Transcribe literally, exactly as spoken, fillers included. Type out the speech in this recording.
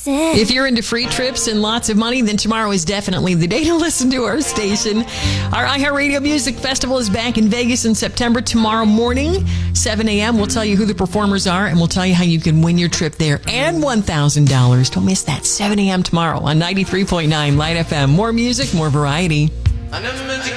listen. If you're into free trips and lots of money, then tomorrow is definitely the day to listen to our station. Our iHeartRadio Music Festival is back in Vegas in September. Tomorrow morning, seven a.m. We'll tell you who the performers are, and we'll tell you how you can win your trip there and one thousand dollars. Don't miss that, seven a.m. tomorrow on ninety-three point nine Light F M. More music, more variety.